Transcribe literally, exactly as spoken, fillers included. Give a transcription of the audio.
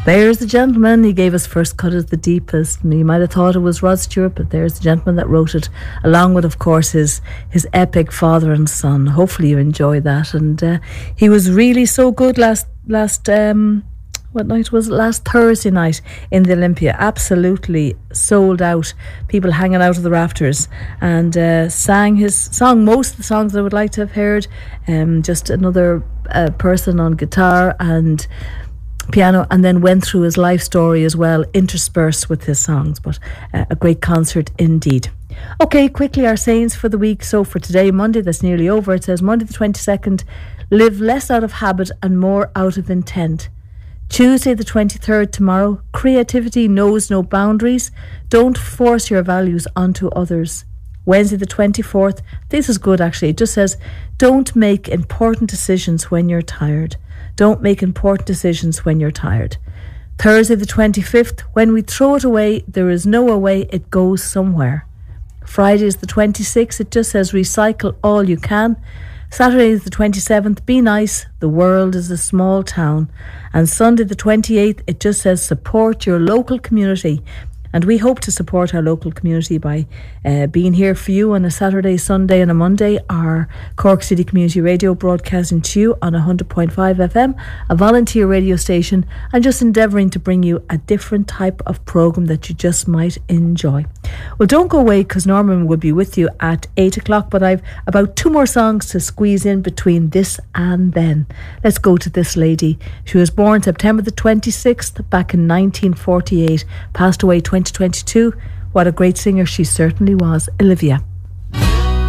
There's the Gentleman. He gave us First Cut as the Deepest. You might have thought it was Rod Stewart, but there's the Gentleman that wrote it, along with, of course, his his epic Father and Son. Hopefully you enjoy that. And uh, he was really so good last last um, what night was it? Last Thursday night in the Olympia. Absolutely sold out. People hanging out of the rafters, and uh, sang his song. Most of the songs I would like to have heard. Um, just another uh, person on guitar and piano, and then went through his life story as well, interspersed with his songs. But uh, a great concert indeed. Okay, quickly our sayings for the week. So for today, Monday, that's nearly over. It says Monday the twenty-second, live less out of habit and more out of intent. Tuesday the twenty-third, tomorrow, creativity knows no boundaries. Don't force your values onto others. Wednesday the twenty-fourth, this is good actually. It just says, don't make important decisions when you're tired. Don't make important decisions when you're tired. Thursday the twenty-fifth, when we throw it away, there is no away, it goes somewhere. Friday is the twenty-sixth, it just says recycle all you can. Saturday is the twenty-seventh, be nice, the world is a small town. And Sunday the twenty-eighth, it just says support your local community. And we hope to support our local community by uh, being here for you on a Saturday, Sunday and a Monday. Our Cork City Community Radio broadcasting to you on one hundred point five F M, a volunteer radio station, and just endeavouring to bring you a different type of programme that you just might enjoy. Well, don't go away, because Norman will be with you at eight o'clock, but I've about two more songs to squeeze in between this and then. Let's go to this lady. She was born September the twenty-sixth back in nineteen forty-eight, passed away twenty twenty-two. What a great singer she certainly was, Olivia.